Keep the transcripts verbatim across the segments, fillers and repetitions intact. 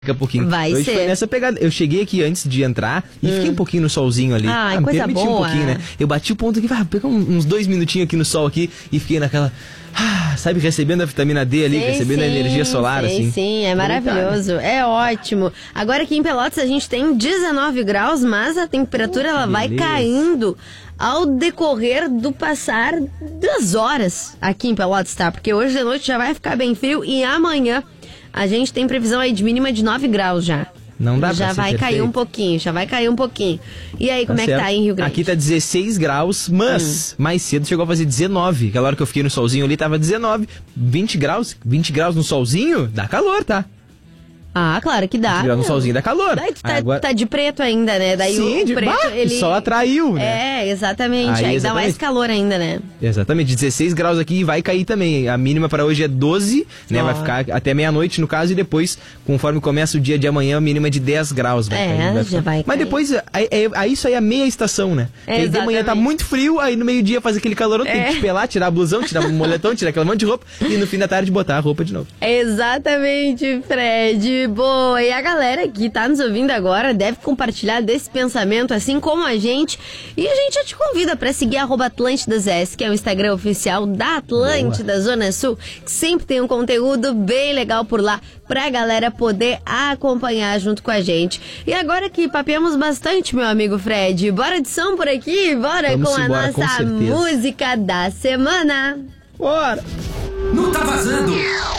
Daqui a pouquinho. Vai Hoje ser. foi nessa pegada. Eu cheguei aqui antes de entrar e hum. fiquei um pouquinho no solzinho ali. Ai, ah, coisa permiti boa. um pouquinho, né? Eu bati o ponto aqui, ah, pegar uns dois minutinhos aqui no sol aqui e fiquei naquela... Ah, sabe, recebendo a vitamina D ali, sim, recebendo sim, a energia solar, sim, assim. Sim, é maravilhoso, é ótimo. Agora aqui em Pelotas a gente tem dezenove graus, mas a temperatura oh, ela vai caindo ao decorrer do passar das horas aqui em Pelotas, tá? Porque hoje de noite já vai ficar bem frio e amanhã a gente tem previsão aí de mínima de nove graus já. Não dá já pra vai ser cair perfeito. um pouquinho, já vai cair um pouquinho. E aí, como tá é certo. que tá aí em Rio Grande? Aqui tá dezesseis graus, mas hum. mais cedo chegou a fazer dezenove. Aquela hora que eu fiquei no solzinho ali tava dezenove. vinte graus, vinte graus no solzinho, dá calor, tá? Ah, claro que dá. vinte graus no solzinho dá calor. Daí tu tá, agora... tá de preto ainda, né? Daí Sim, o de preto, bah, ele... só atraiu, né? É, exatamente. Aí, aí exatamente. dá mais calor ainda, né? Exatamente, dezesseis graus aqui e vai cair também. A mínima para hoje é doze, né? Oh. Vai ficar até meia-noite no caso e depois, conforme começa o dia de amanhã, a mínima é de dez graus. Vai é, cair, vai já vai cair. Mas depois, aí, aí isso aí é a meia estação, né? É, aí de manhã tá muito frio, aí no meio-dia faz aquele calorão, é. tem que despelar, tirar a blusão, tirar o moletom, tirar aquele monte de roupa e no fim da tarde botar a roupa de novo. Exatamente, Fred. Boa, e a galera que tá nos ouvindo agora deve compartilhar desse pensamento, assim como a gente. E a gente já te convida para seguir arroba Atlântidas S, que é o Instagram oficial da Atlântida Boa. Zona Sul, que sempre tem um conteúdo bem legal por lá pra galera poder acompanhar junto com a gente. E agora que papeamos bastante, meu amigo Fred, bora de som por aqui? Bora Vamos com a embora, nossa com música da semana. Bora! Não tá vazando!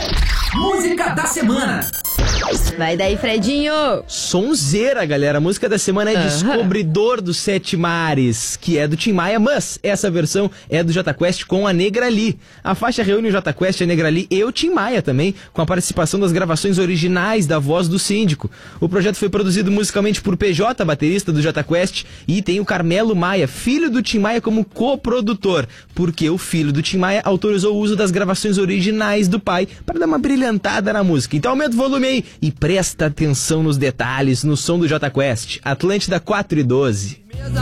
Música da semana! Vai daí, Fredinho! Sonzeira, galera. A música da semana é Descobridor dos Sete Mares, que é do Tim Maia, mas essa versão é do Jota Quest com a Negra Lee. A faixa reúne o Jota Quest, a Negra Lee e o Tim Maia também, com a participação das gravações originais da voz do Síndico. O projeto foi produzido musicalmente por P J, baterista do Jota Quest, e tem o Carmelo Maia, filho do Tim Maia, como coprodutor, porque o filho do Tim Maia autorizou o uso das gravações originais do pai para dar uma brilhantada na música. Então aumenta o volume aí e presta atenção nos detalhes no som do Jota Quest. Atlântida quatro e doze.